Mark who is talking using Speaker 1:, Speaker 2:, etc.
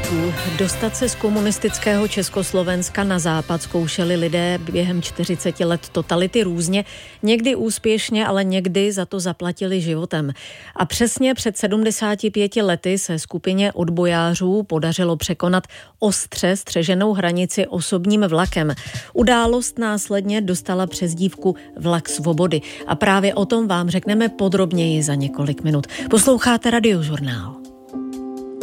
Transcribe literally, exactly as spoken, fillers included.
Speaker 1: útěků. Dostat se z komunistického Československa na západ zkoušeli lidé během čtyřiceti let totality různě, někdy úspěšně, ale někdy za to zaplatili životem. A přesně před sedmdesáti pěti lety se skupině odbojářů podařilo překonat ostře střeženou hranici osobním vlakem. Událost následně dostala přezdívku Vlak svobody. A právě o tom vám řekneme podrobněji za několik minut. Posloucháte Radiožurnál.